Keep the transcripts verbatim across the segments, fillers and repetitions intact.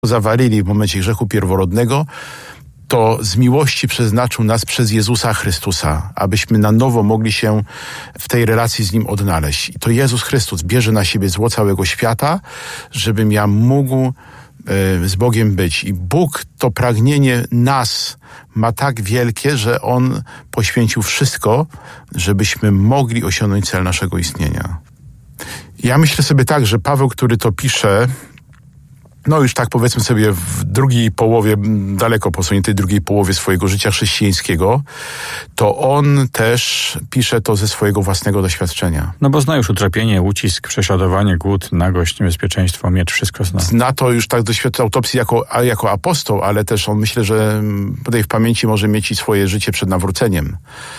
zawalili w momencie grzechu pierworodnego, to z miłości przeznaczył nas przez Jezusa Chrystusa, abyśmy na nowo mogli się w tej relacji z Nim odnaleźć. I to Jezus Chrystus bierze na siebie zło całego świata, żebym ja mógł e, z Bogiem być. I Bóg to pragnienie nas ma tak wielkie, że On poświęcił wszystko, żebyśmy mogli osiągnąć cel naszego istnienia. Ja myślę sobie tak, że Paweł, który to pisze, no już tak powiedzmy sobie w drugiej połowie, daleko posuniętej drugiej połowie swojego życia chrześcijańskiego, to on też pisze to ze swojego własnego doświadczenia. No bo zna już utrapienie, ucisk, prześladowanie, głód, nagość, niebezpieczeństwo, miecz, wszystko zna. Zna to już tak doświadczał autopsji jako, jako apostoł, ale też on myślę, że tutaj w pamięci może mieć i swoje życie przed nawróceniem.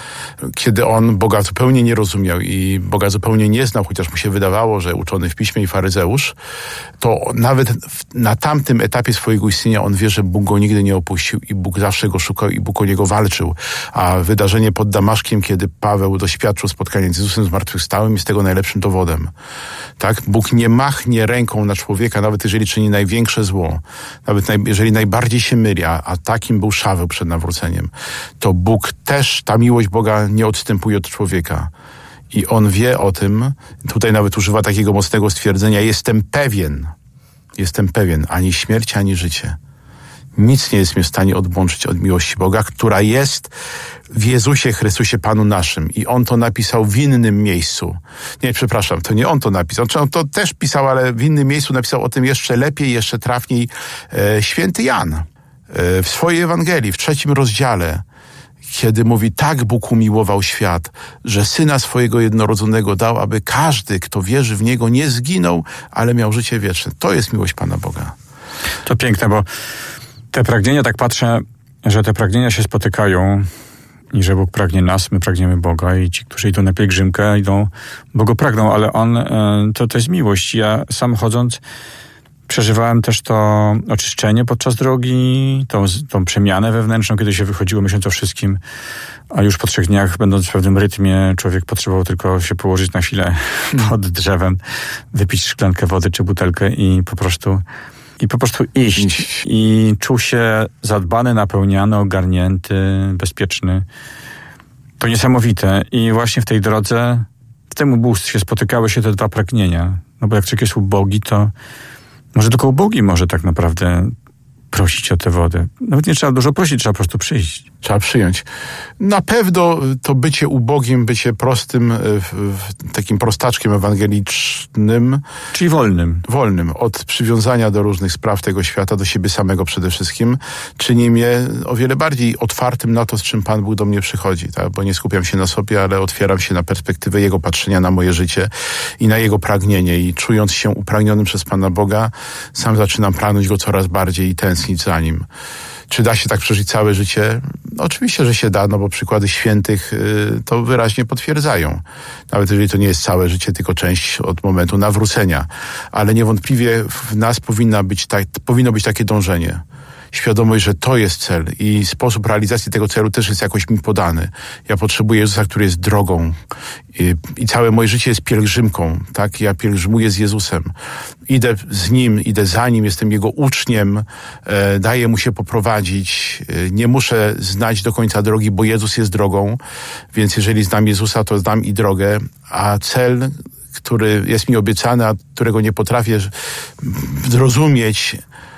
Kiedy on Boga zupełnie nie rozumiał i Boga zupełnie nie znał, chociaż mu się wydawało, że uczony w piśmie i faryzeusz, to nawet w, na tamtym etapie swojego istnienia on wie, że Bóg go nigdy nie opuścił i Bóg zawsze go szukał i Bóg o niego walczył. A wydarzenie pod Damaszkiem, kiedy Paweł doświadczył spotkania z Jezusem zmartwychwstałym, jest tego najlepszym dowodem. Tak? Bóg nie machnie ręką na człowieka, nawet jeżeli czyni największe zło, nawet naj, jeżeli najbardziej się myli, a, a takim był Szaweł przed nawróceniem, to Bóg też, ta miłość Boga nie odstępuje od człowieka. I on wie o tym, tutaj nawet używa takiego mocnego stwierdzenia, jestem pewien, jestem pewien, ani śmierć, ani życie. Nic nie jest mnie w stanie odłączyć od miłości Boga, która jest w Jezusie Chrystusie Panu naszym. I On to napisał w innym miejscu. Nie, przepraszam, to nie On to napisał. On to też pisał, ale w innym miejscu napisał o tym jeszcze lepiej, jeszcze trafniej e, święty Jan. E, w swojej Ewangelii, w trzecim rozdziale, kiedy mówi, tak Bóg umiłował świat, że Syna swojego jednorodzonego dał, aby każdy, kto wierzy w Niego, nie zginął, ale miał życie wieczne. To jest miłość Pana Boga. To piękne, bo te pragnienia, tak patrzę, że te pragnienia się spotykają i że Bóg pragnie nas, my pragniemy Boga i ci, którzy idą na pielgrzymkę, idą, bo Go pragną, ale On, to, to jest miłość. Ja sam chodząc przeżywałem też to oczyszczenie podczas drogi, tą, tą przemianę wewnętrzną, kiedy się wychodziło myśląc o wszystkim, a już po trzech dniach, będąc w pewnym rytmie, człowiek potrzebował tylko się położyć na chwilę pod drzewem, wypić szklankę wody czy butelkę i po prostu i po prostu iść. I czuł się zadbany, napełniany, ogarnięty, bezpieczny. To niesamowite. I właśnie w tej drodze, w tym ubóstwie spotykały się te dwa pragnienia. No bo jak człowiek jest ubogi, to może tylko ubogi może tak naprawdę prosić o tę wodę. Nawet nie trzeba dużo prosić, trzeba po prostu przyjść. Trzeba przyjąć. Na pewno to bycie ubogim, bycie prostym, takim prostaczkiem ewangelicznym. Czyli wolnym. Wolnym. Od przywiązania do różnych spraw tego świata, do siebie samego przede wszystkim, czyni mnie o wiele bardziej otwartym na to, z czym Pan Bóg do mnie przychodzi. Tak? Bo nie skupiam się na sobie, ale otwieram się na perspektywę Jego patrzenia na moje życie i na Jego pragnienie. I czując się upragnionym przez Pana Boga, sam zaczynam pragnąć Go coraz bardziej i tęsknić za Nim. Czy da się tak przeżyć całe życie? No, oczywiście, że się da, no bo przykłady świętych y, to wyraźnie potwierdzają. Nawet jeżeli to nie jest całe życie, tylko część od momentu nawrócenia. Ale niewątpliwie w nas powinna być tak, powinno być takie dążenie. Świadomość, że to jest cel i sposób realizacji tego celu też jest jakoś mi podany. Ja potrzebuję Jezusa, który jest drogą i, i całe moje życie jest pielgrzymką, tak? Ja pielgrzymuję z Jezusem. Idę z Nim, idę za Nim, jestem Jego uczniem, e, daję Mu się poprowadzić. E, nie muszę znać do końca drogi, bo Jezus jest drogą, więc jeżeli znam Jezusa, to znam i drogę, a cel, który jest mi obiecany, a którego nie potrafię zrozumieć,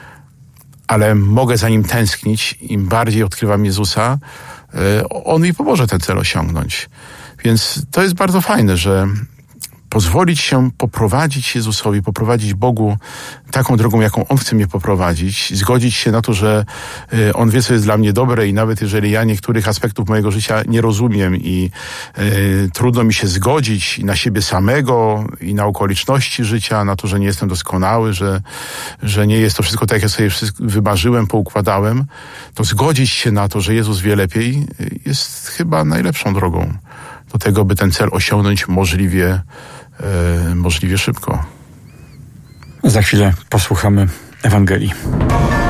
ale mogę za Nim tęsknić, im bardziej odkrywam Jezusa, On mi pomoże ten cel osiągnąć. Więc to jest bardzo fajne, że pozwolić się poprowadzić Jezusowi, poprowadzić Bogu taką drogą, jaką On chce mnie poprowadzić, zgodzić się na to, że On wie, co jest dla mnie dobre i nawet jeżeli ja niektórych aspektów mojego życia nie rozumiem i y, trudno mi się zgodzić na siebie samego i na okoliczności życia, na to, że nie jestem doskonały, że, że nie jest to wszystko tak, jak sobie wszystko wymarzyłem, poukładałem, to zgodzić się na to, że Jezus wie lepiej, jest chyba najlepszą drogą do tego, by ten cel osiągnąć możliwie możliwie szybko. Za chwilę posłuchamy Ewangelii.